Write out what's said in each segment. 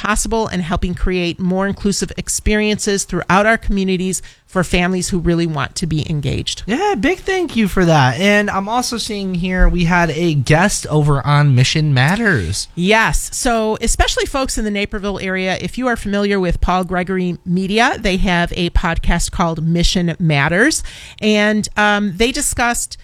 possible and helping create more inclusive experiences throughout our communities for families who really want to be engaged. Yeah, big thank you for that. And I'm also seeing here we had a guest over on Mission Matters. Yes. So especially folks in the Naperville area, if you are familiar with Paul Gregory Media, they have a podcast called Mission Matters. And they discussed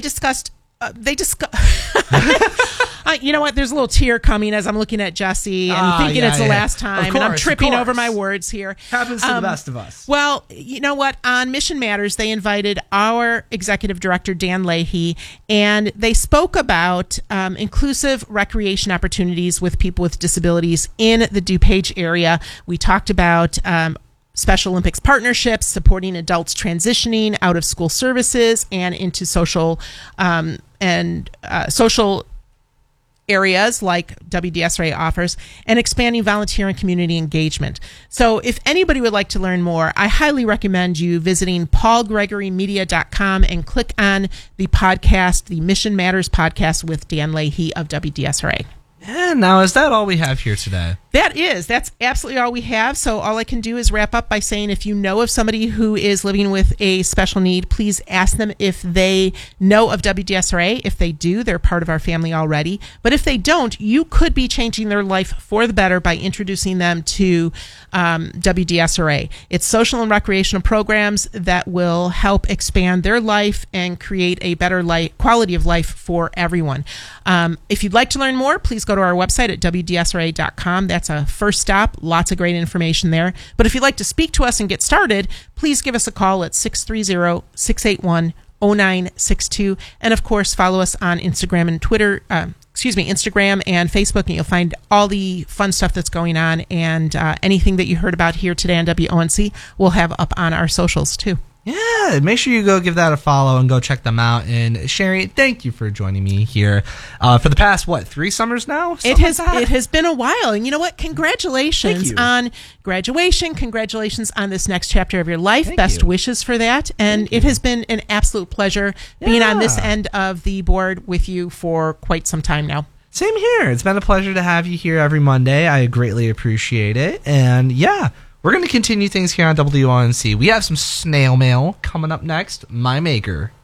you know what? There's a little tear coming as I'm looking at Jesse and thinking it's the last time. Course, and I'm tripping over my words here. Happens to the best of us. Well, you know what? On Mission Matters, they invited our executive director, Dan Leahy, and they spoke about inclusive recreation opportunities with people with disabilities in the DuPage area. We talked about Special Olympics partnerships, supporting adults transitioning out of school services and into social social areas like WDSRA offers, and expanding volunteer and community engagement. So if anybody would like to learn more, I highly recommend you visiting paulgregorymedia.com and click on the podcast, the Mission Matters podcast with Dan Leahy of WDSRA. Yeah, now is that all we have here today? That's absolutely all we have. So all I can do is wrap up by saying, if you know of somebody who is living with a special need, please ask them if they know of WDSRA. If they do, they're part of our family already. But if they don't, you could be changing their life for the better by introducing them to WDSRA. It's social and recreational programs that will help expand their life and create a better quality of life for everyone. If you'd like to learn more, please go to our website at WDSRA.com. That's a first stop. Lots of great information there. But if you'd like to speak to us and get started, please give us a call at 630-681-0962. And of course, follow us on Instagram and Twitter, Instagram and Facebook, and you'll find all the fun stuff that's going on, and anything that you heard about here today on WONC we'll have up on our socials too. Yeah, make sure you go give that a follow and go check them out. And Sherry, thank you for joining me here for the past, 3 summers now? It has been a while. And you know what? Congratulations on graduation. Congratulations on this next chapter of your life. Best wishes for that. And it has been an absolute pleasure being on this end of the board with you for quite some time now. Same here. It's been a pleasure to have you here every Monday. I greatly appreciate it. And yeah, we're going to continue things here on WONC. We have some snail mail coming up next. My Maker.